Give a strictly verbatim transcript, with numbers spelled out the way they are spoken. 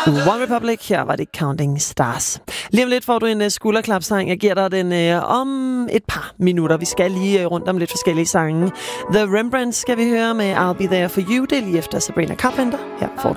One Republic, her var det Counting Stars. Lige om lidt får du en uh, skulderklapsang. Jeg giver dig den uh, om et par minutter. Vi skal lige uh, rundt om lidt forskellige sange. The Rembrandts skal vi høre med I'll Be There For You. Det er lige efter Sabrina Carpenter. Her får